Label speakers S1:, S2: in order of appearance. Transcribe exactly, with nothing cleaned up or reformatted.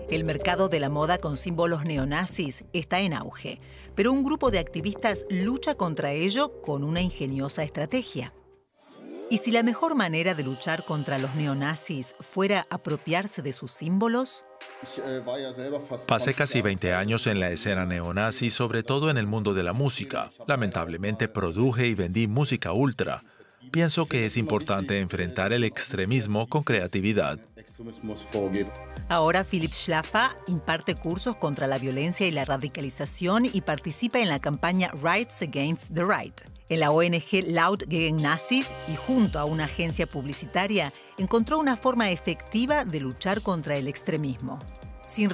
S1: El mercado de la moda con símbolos neonazis está en auge, pero un grupo de activistas lucha contra ello con una ingeniosa estrategia. ¿Y si la mejor manera de luchar contra los neonazis fuera apropiarse de sus símbolos?
S2: Pasé casi veinte años en la escena neonazi, sobre todo en el mundo de la música. Lamentablemente produje y vendí música ultra. Pienso que es importante enfrentar el extremismo con creatividad.
S1: Ahora Philipp Schlaffer imparte cursos contra la violencia y la radicalización y participa en la campaña Rights Against the Right. En la O N G Laut gegen Nazis y junto a una agencia publicitaria encontró una forma efectiva de luchar contra el extremismo. Sin